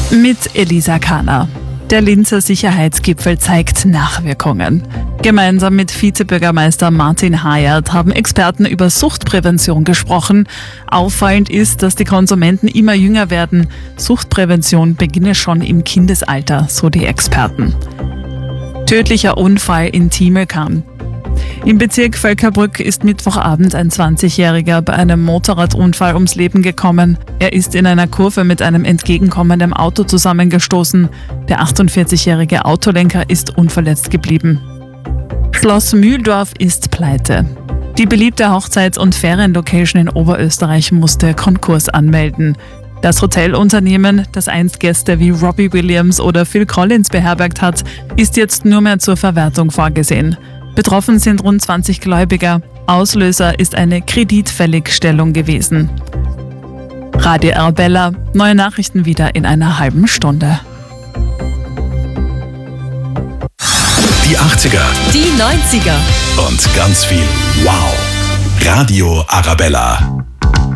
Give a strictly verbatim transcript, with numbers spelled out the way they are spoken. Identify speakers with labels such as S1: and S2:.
S1: Mit Elisa Kahner. Der Linzer Sicherheitsgipfel zeigt Nachwirkungen. Gemeinsam mit Vizebürgermeister Martin Hayert haben Experten über Suchtprävention gesprochen. Auffallend ist, dass die Konsumenten immer jünger werden. Suchtprävention beginne schon im Kindesalter, so die Experten. Tödlicher Unfall in Timilkern. Im Bezirk Völkerbrück ist Mittwochabend ein zwanzigjähriger bei einem Motorradunfall ums Leben gekommen. Er ist in einer Kurve mit einem entgegenkommenden Auto zusammengestoßen. Der achtundvierzigjährige Autolenker ist unverletzt geblieben. Schloss Mühldorf ist pleite. Die beliebte Hochzeits- und Ferienlocation in Oberösterreich musste Konkurs anmelden. Das Hotelunternehmen, das einst Gäste wie Robbie Williams oder Phil Collins beherbergt hat, ist jetzt nur mehr zur Verwertung vorgesehen. Betroffen sind rund zwanzig Gläubiger. Auslöser ist eine Kreditfälligstellung gewesen. Radio Arabella, neue Nachrichten wieder in einer halben Stunde.
S2: Die achtziger.
S3: Die neunziger.
S2: Und ganz viel Wow. Radio Arabella.